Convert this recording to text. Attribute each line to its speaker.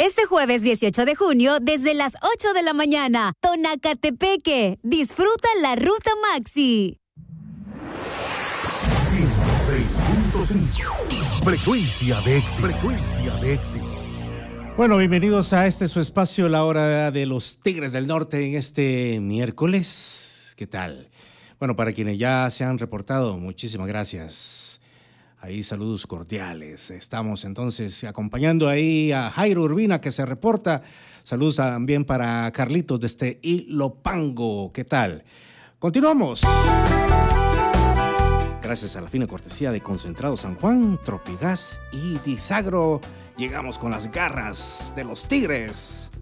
Speaker 1: Este jueves 18 de junio, desde las 8 de la mañana, Tonacatepeque. Disfruta la Ruta Maxi.
Speaker 2: 106.5. Frecuencia de éxito. Frecuencia de éxitos.
Speaker 3: Bueno, bienvenidos a su espacio, la hora de los Tigres del Norte en este miércoles. ¿Qué tal? Bueno, para quienes ya se han reportado, muchísimas gracias. Ahí saludos cordiales. Estamos entonces acompañando ahí a Jairo Urbina, que se reporta. Saludos también para Carlitos desde Ilopango. ¿Qué tal? Continuamos. Gracias a la fina cortesía de Concentrado San Juan, Tropigas y Disagro, llegamos con las garras de los Tigres.